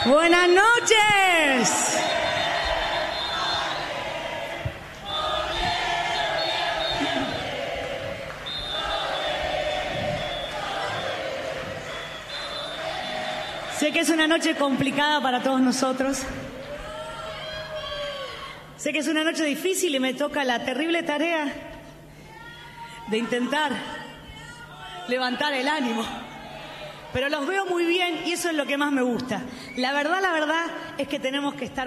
Buenas noches. Sé que es una noche complicada para todos nosotros. Sé que es una noche difícil y me toca la terrible tarea de intentar levantar el ánimo. Pero los veo muy bien y eso es lo que más me gusta. La verdad es que tenemos que estar